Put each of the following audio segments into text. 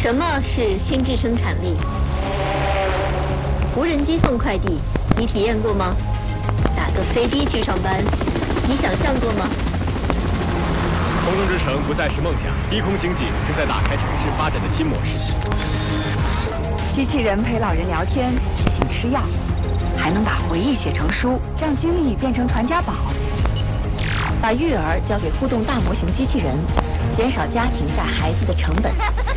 什么是心智生产力？无人机送快递，你体验过吗？打个飞的去上班，你想象过吗？ 空中之城不再是梦想，低空经济正在打开城市发展的新模式。 机器人陪老人聊天，提醒吃药，还能把回忆写成书，让经历变成传家宝。把育儿交给互动大模型机器人，减少家庭带孩子的成本。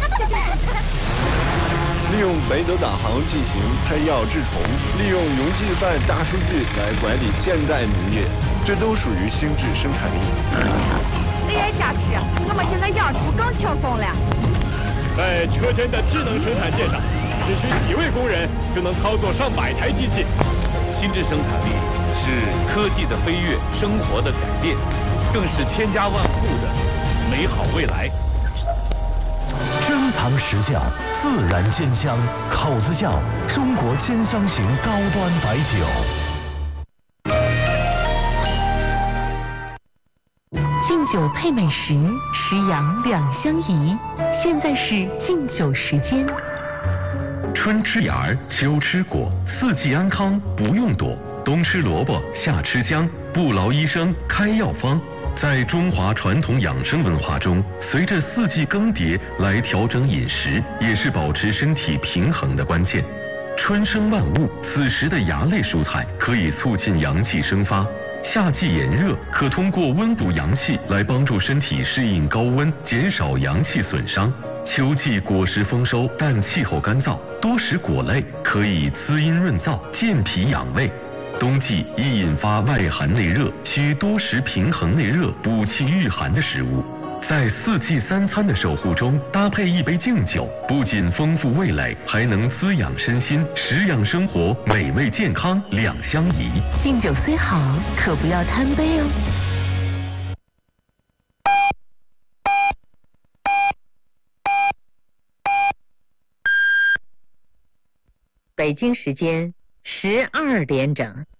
利用北斗导航进行配药治虫，利用云计算大数据来管理现代农业，这都属于心智生产力。 你也想吃？我们现在养猪更轻松了。 在车间的智能生产线上，只需几位工人就能操作上百台机器。 心智生产力是科技的飞跃，生活的改变，更是千家万户的美好未来。 珍藏实窖，自然鲜香，口子窖，中国鲜香型高端白酒。 敬酒配美食，食养两相宜。现在是敬酒时间。 春吃芽，秋吃果，四季安康不用躲。冬吃萝卜，夏吃姜，不劳医生开药方。在中华传统养生文化中，随着四季更迭来调整饮食，也是保持身体平衡的关键。春生万物，此时的芽类蔬菜可以促进阳气生发。夏季炎热，可通过温补阳气来帮助身体适应高温，减少阳气损伤。秋季果实丰收，但气候干燥，多食果类可以滋阴润燥、健脾养胃。冬季易引发外寒内热，需多食平衡内热、补气御寒的食物。在四季三餐的守护中，搭配一杯敬酒，不仅丰富味蕾，还能滋养身心，食养生活，美味健康两相宜。 敬酒虽好，可不要贪杯哦。 北京时间12点整。